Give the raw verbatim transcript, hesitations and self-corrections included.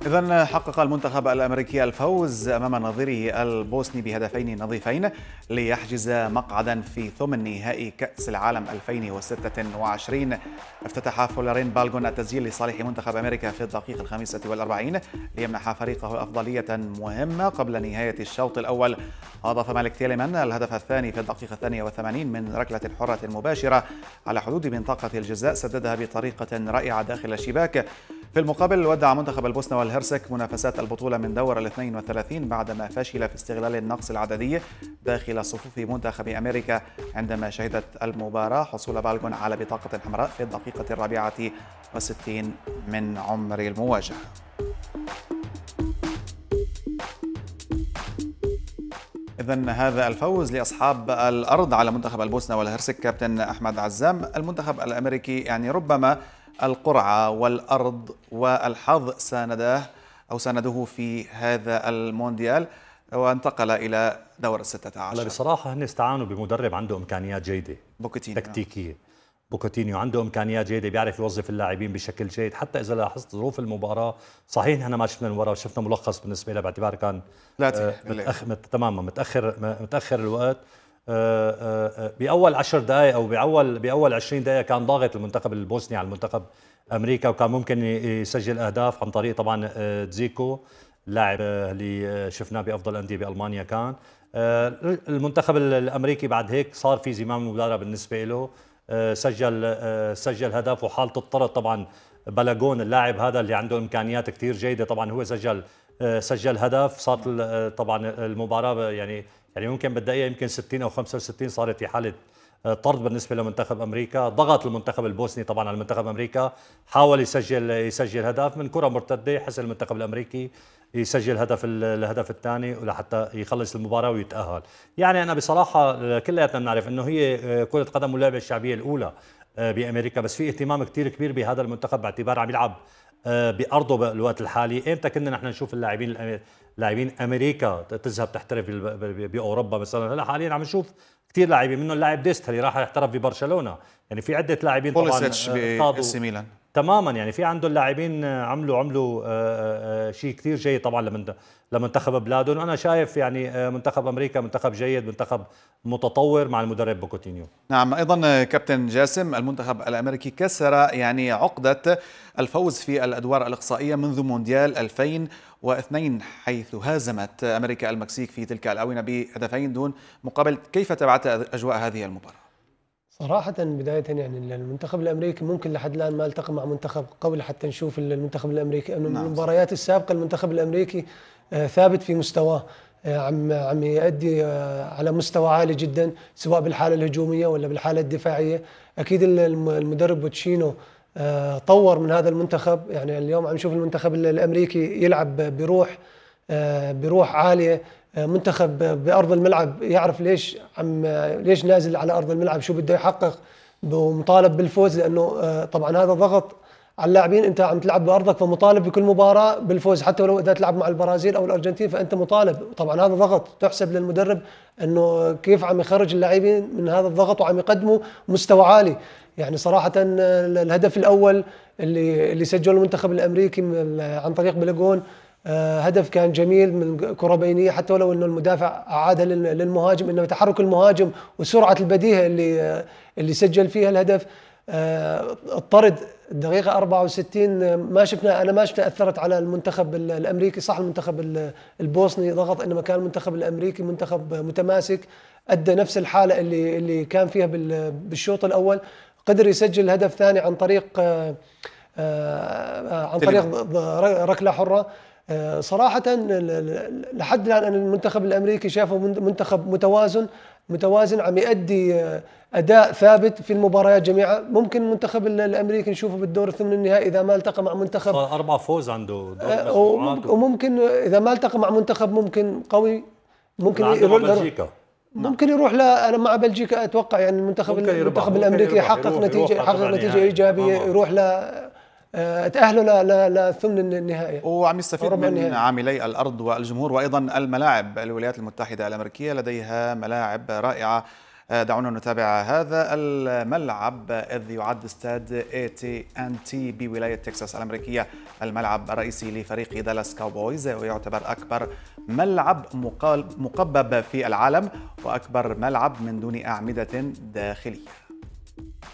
إذن حقق المنتخب الأمريكي الفوز أمام نظيره البوسني بهدفين نظيفين ليحجز مقعدا في ثمن نهائي كأس العالم ألفين وستة وعشرين. افتتح فلورين بالغون التسجيل لصالح منتخب أمريكا في الدقيقة الخامسة والأربعين ليمنح فريقه أفضلية مهمة قبل نهاية الشوط الأول. أضاف مالك تيليمان الهدف الثاني في الدقيقة الثانية والثمانين من ركلة حرة مباشرة على حدود منطقة الجزاء، سددها بطريقة رائعة داخل الشباك. في المقابل ودع منتخب البوسنة والهرسك منافسات البطولة من دور الاثنين وثلاثين بعدما فشل في استغلال النقص العددي داخل صفوف منتخب أمريكا، عندما شهدت المباراة حصول بالغون على بطاقة حمراء في الدقيقة الرابعة والستين من عمر المواجهة. إذن هذا الفوز لأصحاب الأرض على منتخب البوسنة والهرسك. كابتن أحمد عزام، المنتخب الأمريكي يعني ربما القرعة والأرض والحظ سانداه أو ساندوه في هذا المونديال وانتقل إلى دور الستة عشر. بصراحة هن استعانوا بمدرب عنده إمكانيات جيدة بوكيتينيو تكتيكية. بوكيتينيو عنده إمكانيات جيدة، بيعرف يوظف اللاعبين بشكل جيد. حتى إذا لاحظت ظروف المباراة، صحيح نحن ما شفنا من ورا، شفنا ملخص بالنسبة له باعتبار كان آه متأخر مت تماما متأخر متأخر الوقت. آه آه بأول عشر دقائق أو بأول بأول عشرين دقيقة كان ضاغط المنتخب البوسني على المنتخب أمريكا، وكان ممكن يسجل أهداف عن طريق طبعا تزيكو، اللاعب اللي شفناه بأفضل أندية بألمانيا. كان المنتخب الأمريكي بعد هيك صار في زمام المباراة بالنسبة له، سجل سجل هدف وحالة الطرد. طبعا بلاغون اللاعب هذا اللي عنده إمكانيات كثير جيدة، طبعا هو سجل سجل هدف. صارت طبعا المباراة يعني يعني ممكن بالدقيقة يمكن ستين أو خمسة وستين صارت في حالة طرد بالنسبه لمنتخب امريكا. ضغط المنتخب البوسني طبعا على المنتخب امريكا، حاول يسجل يسجل هدف من كره مرتده، حسن المنتخب الامريكي يسجل هدف الهدف الثاني ولحتى يخلص المباراه ويتاهل. يعني انا بصراحه كلياتنا بنعرف انه هي كره قدم واللعبه الشعبيه الاولى بامريكا، بس في اهتمام كثير كبير بهذا المنتخب باعتبار عم يلعب بارضه بالوقت الحالي. امتى كنا نحن نشوف اللاعبين لاعبين امريكا تذهب تحترف باوروبا مثلا؟ هلا حاليا عم نشوف كثير لاعبين، منهم اللاعب ديست اللي راح يحترف ببرشلونه. يعني في عده لاعبين طبعا بإس ميلان تماما، يعني في عنده اللاعبين عملوا عملوا شيء كثير جيد طبعا لمنتخب بلادهم. وانا شايف يعني منتخب امريكا منتخب جيد، منتخب متطور مع المدرب بوكيتينيو. نعم. ايضا كابتن جاسم، المنتخب الامريكي كسر يعني عقدة الفوز في الادوار الاقصائية منذ مونديال ألفين واثنين حيث هازمت امريكا المكسيك في تلك الاونة بهدفين دون مقابل. كيف تابعت اجواء هذه المباراة؟ صراحة بداية يعني المنتخب الأمريكي ممكن لحد الآن ما التقى مع منتخب قوي حتى نشوف المنتخب الأمريكي. أنه نعم. المباريات السابقة المنتخب الأمريكي ثابت في مستواه، عم عم يؤدي على مستوى عالي جدا سواء بالحالة الهجومية ولا بالحالة الدفاعية. أكيد المدرب بوتشينو طور من هذا المنتخب. يعني اليوم عم نشوف المنتخب الأمريكي يلعب بروح بروح عالية، منتخب بأرض الملعب يعرف ليش عم ليش نازل على أرض الملعب، شو بده يحقق، ومطالب بالفوز. لأنه طبعا هذا ضغط على اللاعبين، أنت عم تلعب بأرضك فمطالب بكل مباراة بالفوز، حتى ولو إذا تلعب مع البرازيل أو الأرجنتين فأنت مطالب. طبعا هذا ضغط تحسب للمدرب أنه كيف عم يخرج اللاعبين من هذا الضغط وعم يقدموا مستوى عالي. يعني صراحة الهدف الأول اللي اللي سجله المنتخب الأمريكي عن طريق بلاغون هدف كان جميل من كرة بينية، حتى ولو انه المدافع اعادها للمهاجم، انما تحرك المهاجم وسرعة البديهة اللي اللي سجل فيها الهدف. الطرد الدقيقة أربعة وستين ما شفنا انا ما شفنا اثرت على المنتخب الامريكي. صح المنتخب البوسني ضغط، انما كان المنتخب الامريكي منتخب متماسك، ادى نفس الحالة اللي اللي كان فيها بالشوط الاول. قدر يسجل هدف ثاني عن طريق عن طريق ركلة حرة. صراحة لحد الآن المنتخب الأمريكي شافه منتخب متوازن متوازن عم يؤدي أداء ثابت في المباريات جميعها. ممكن المنتخب الأمريكي نشوفه بالدور الثمن النهائي إذا ما التقى مع منتخب أربع فوز عنده، وممكن إذا ما التقى مع منتخب ممكن قوي ممكن يروح بلجيكا. ممكن يروح لا أنا مع بلجيكا أتوقع. يعني المنتخب المنتخب الأمريكي يحقق نتيجة يحقق نتيجة إيجابية، يروح ل تأهلوا للثمن النهائي وعم يستفيد من النهائي. عاملي الأرض والجمهور وأيضا الملاعب. الولايات المتحدة الأمريكية لديها ملاعب رائعة دعونا نتابع هذا الملعب إذ يعد استاد إيه تي أند تي بولاية تكساس الأمريكية الملعب الرئيسي لفريق دالاس كاوبويز، ويعتبر أكبر ملعب مقبب في العالم وأكبر ملعب من دون أعمدة داخلية.